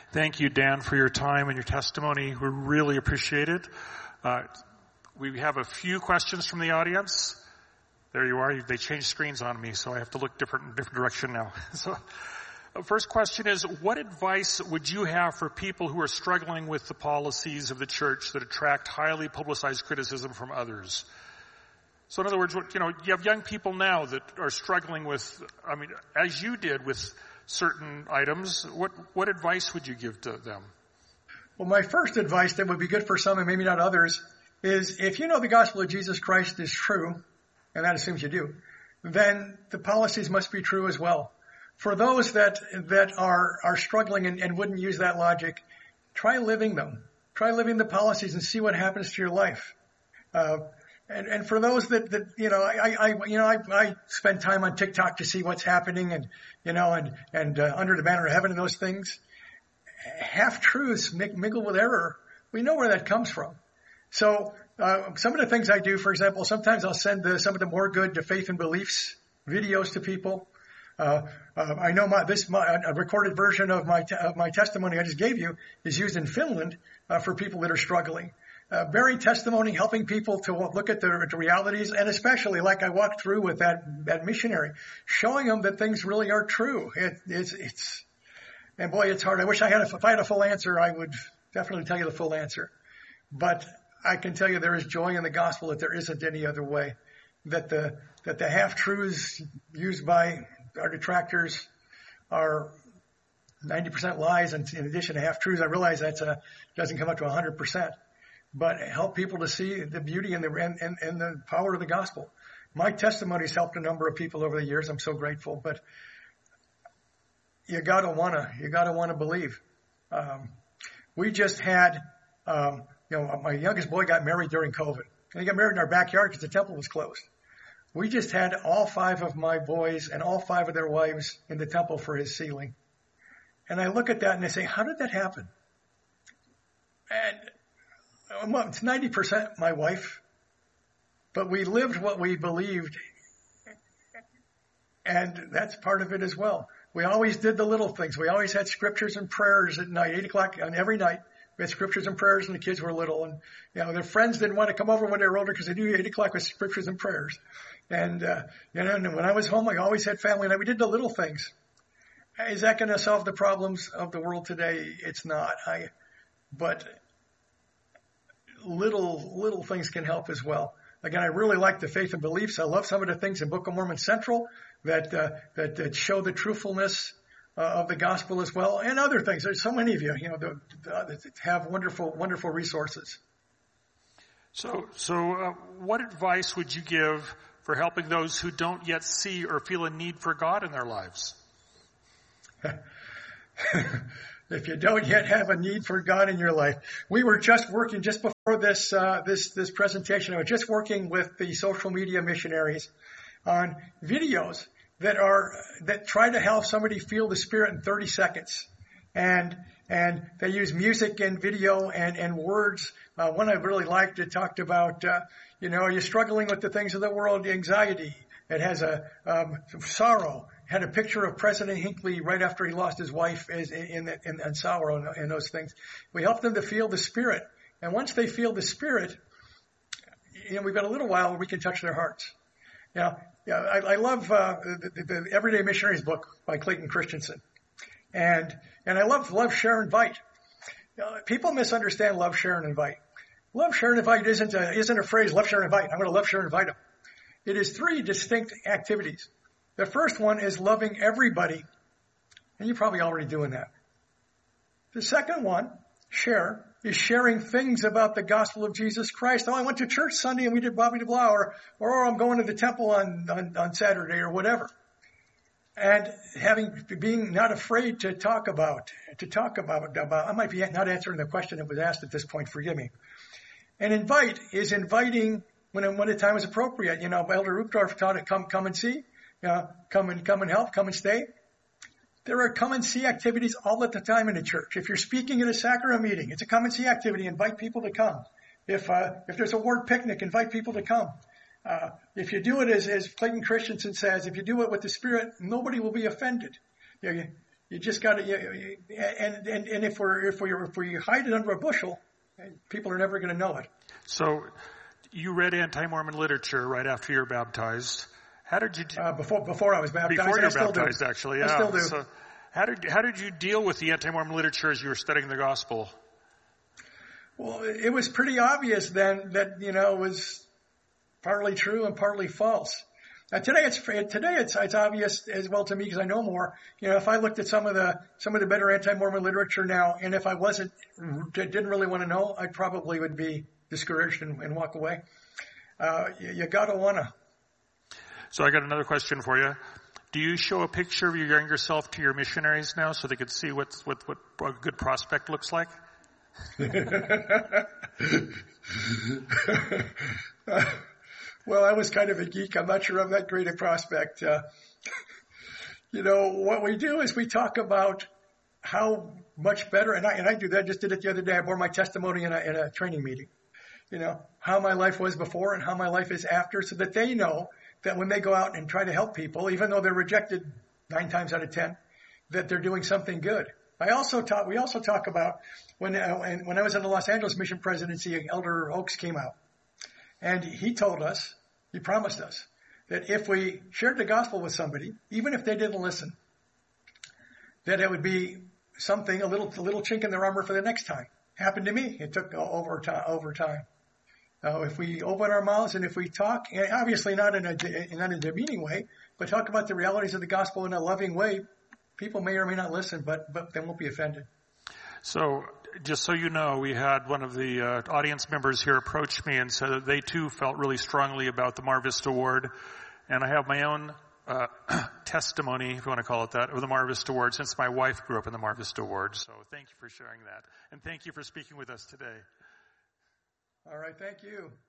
Thank you, Dan, for your time and your testimony. We really appreciate it. We have a few questions from the audience. There you are. They changed screens on me, so I have to look different direction now. So, first question is, what advice would you have for people who are struggling with the policies of the church that attract highly publicized criticism from others? So in other words, you have young people now that are struggling with, as you did with certain items. What advice would you give to them? Well, my first advice that would be good for some and maybe not others is if you know the gospel of Jesus Christ is true, and that assumes you do, then the policies must be true as well. For those that are struggling and wouldn't use that logic, try living them. Try living the policies and see what happens to your life. And for those that I spend time on TikTok to see what's happening and Under the Banner of Heaven and those things. Half truths mingle with error. We know where that comes from. So, some of the things I do, for example, sometimes I'll send some of the more good to faith and beliefs videos to people. I know a recorded version of my testimony I just gave you is used in Finland, for people that are struggling. Bearing testimony, helping people to look at the realities, and especially like I walked through with that missionary, showing them that things really are true. And boy, it's hard. I wish if I had a full answer, I would definitely tell you the full answer. But I can tell you there is joy in the gospel that there isn't any other way. That the half-truths used by our detractors are 90% lies, and in addition to half-truths, I realize that doesn't come up to 100%. But help people to see the beauty and the power of the gospel. My testimony's helped a number of people over the years. I'm so grateful. But you gotta wanna believe. We just had, my youngest boy got married during COVID. And he got married in our backyard because the temple was closed. We just had all 5 of my boys and all 5 of their wives in the temple for his sealing. And I look at that and I say, how did that happen? And it's 90% my wife, but we lived what we believed, and that's part of it as well. We always did the little things. We always had scriptures and prayers at night, 8 o'clock on every night. We had scriptures and prayers when the kids were little, and their friends didn't want to come over when they were older because they knew 8 o'clock was scriptures and prayers. And and when I was home, I always had family night. We did the little things. Is that going to solve the problems of the world today? It's not. But little things can help as well. Again, I really like the faith and beliefs. I love some of the things in Book of Mormon Central that show the truthfulness of the gospel as well, and other things. There's so many of you, that have wonderful resources. So, what advice would you give for helping those who don't yet see or feel a need for God in their lives? If you don't yet have a need for God in your life. We were just working just before this presentation. I was just working with the social media missionaries on videos that try to help somebody feel the Spirit in 30 seconds. And they use music and video and words. One I really liked, it talked about, are you struggling with the things of the world, anxiety? It has sorrow. Had a picture of President Hinckley right after he lost his wife in sorrow and those things. We help them to feel the Spirit. And once they feel the Spirit, we've got a little while where we can touch their hearts. I love the Everyday Missionaries book by Clayton Christensen. And I love share, invite. People misunderstand love, share, and invite. Love, share, and invite isn't a phrase, love, share, and invite. I'm going to love, share, and invite them. It is 3 distinct activities. The first one is loving everybody, and you're probably already doing that. The second one, share, is sharing things about the gospel of Jesus Christ. Oh, I went to church Sunday and we did blah, blah, blah, or I'm going to the temple on Saturday or whatever. And being not afraid to talk about, I might be not answering the question that was asked at this point, forgive me. And invite is inviting when the time is appropriate. Elder Uchtdorf taught it, come and see. Come and help, come and stay. There are come and see activities all at the time in the church. If you're speaking at a sacrament meeting, it's a come and see activity. Invite people to come. If there's a ward picnic, invite people to come. If you do it as Clayton Christensen says, if you do it with the Spirit, nobody will be offended. You just got to, and if we hide it under a bushel, people are never going to know it. So, you read anti-Mormon literature right after you were baptized. How did you before I was baptized? Before you were baptized, actually, yeah. I still do. So, how did you deal with the anti-Mormon literature as you were studying the gospel? Well, it was pretty obvious then that it was partly true and partly false. Now today it's obvious as well to me because I know more. If I looked at some of the better anti-Mormon literature now, and if I didn't really want to know, I probably would be discouraged and walk away. You gotta wanna. So I got another question for you. Do you show a picture of your younger self to your missionaries now so they could see what a good prospect looks like? Well, I was kind of a geek. I'm not sure I'm that great a prospect. What we do is we talk about how much better, and I do that. I just did it the other day. I bore my testimony in a training meeting. How my life was before and how my life is after, so that they know that when they go out and try to help people, even though they're rejected 9 times out of 10, that they're doing something good. We also talk about when I was in the Los Angeles Mission Presidency, Elder Oaks came out, and he promised us that if we shared the gospel with somebody, even if they didn't listen, that it would be something, a little chink in their armor for the next time. Happened to me. It took over time. If we open our mouths and if we talk, and obviously not in a demeaning way, but talk about the realities of the gospel in a loving way, people may or may not listen, but they won't be offended. So, just so you know, we had one of the audience members here approach me and said that they too felt really strongly about the Mar Vista Award, and I have my own testimony, if you want to call it that, of the Mar Vista Award, since my wife grew up in the Mar Vista Award. So thank you for sharing that, and thank you for speaking with us today. All right, thank you.